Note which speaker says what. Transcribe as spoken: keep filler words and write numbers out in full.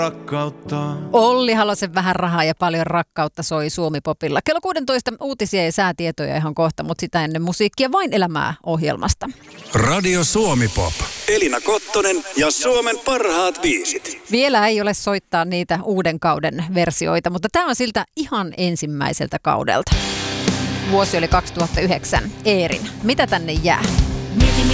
Speaker 1: rakkautta.
Speaker 2: Olli Halosen Vähän rahaa ja paljon rakkautta soi Suomi-popilla. Kello kuusitoista uutisia ja säätietoja ihan kohta, mutta sitä ennen musiikkia Vain elämää -ohjelmasta.
Speaker 1: Radio Suomi-pop. Elina Kottonen ja Suomen parhaat biisit.
Speaker 2: Vielä ei ole soittaa niitä uuden kauden versioita, mutta tämä on siltä ihan ensimmäiseltä kaudelta. Vuosi oli kaksituhattayhdeksän. Eerin, mitä tänne jää?